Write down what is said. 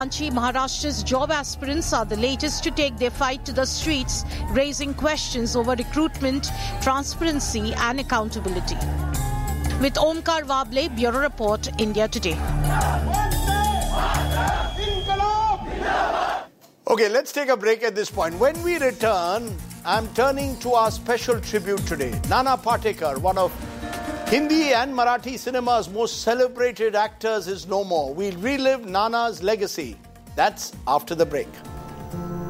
Maharashtra's job aspirants are the latest to take their fight to the streets, raising questions over recruitment, transparency and accountability. With Omkar Wable, Bureau Report, India Today. Okay, let's take a break at this point. When we return, I'm turning to our special tribute today. Nana Patekar, one of Hindi and Marathi cinema's most celebrated actors, is no more. We'll relive Nana's legacy. That's after the break.